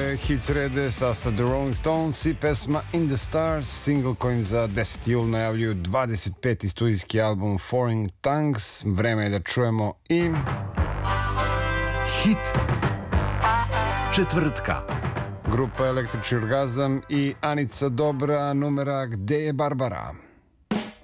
je hit srede, sastav The Rolling Stones i pesma In the Stars, single kojim za 10. jul najavljuju 25. studijski album Foreign Tongues. Vreme je da čujemo i... Hit četvrtka. Grupa Električni orgazam i Anica Dobra, numera Gde je Barbara?